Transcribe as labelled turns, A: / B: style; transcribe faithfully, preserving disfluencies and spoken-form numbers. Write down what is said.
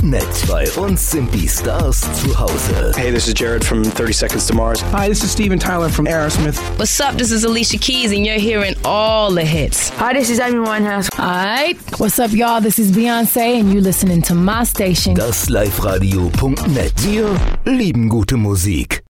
A: net. Bei uns sind die Stars zu Hause.
B: Hey, this is Jared from thirty Seconds to Mars.
C: Hi, this is Steven Tyler from Aerosmith.
D: What's up? This is Alicia Keys, and you're hearing all the hits.
E: Hi, this is Amy Winehouse.
F: Hi. What's up, y'all? This is Beyonce, and you're listening to my station.
A: das live radio punkt net. Wir lieben gute Musik.